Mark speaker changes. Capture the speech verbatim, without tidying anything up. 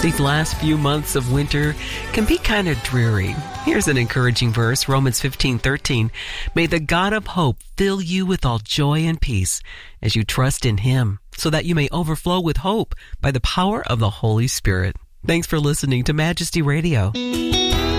Speaker 1: These last few months of winter can be kind of dreary. Here's an encouraging verse, Romans fifteen thirteen. May the God of hope fill you with all joy and peace as you trust in Him, so that you may overflow with hope by the power of the Holy Spirit. Thanks for listening to Majesty Radio.